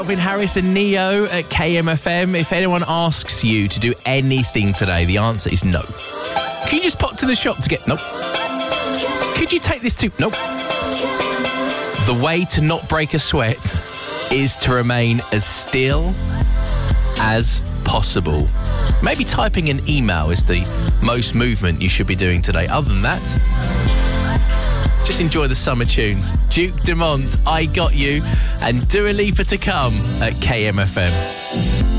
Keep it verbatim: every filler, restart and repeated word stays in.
Calvin Harris and Neo at K M F M. If anyone asks you to do anything today, the answer is no. Can you just pop to the shop to get... Nope. Could you take this to... Nope. The way to not break a sweat is to remain as still as possible. Maybe typing an email is the most movement you should be doing today. Other than that, just enjoy the summer tunes. Duke Dumont, I Got You, and Dua Lipa to come at K M F M.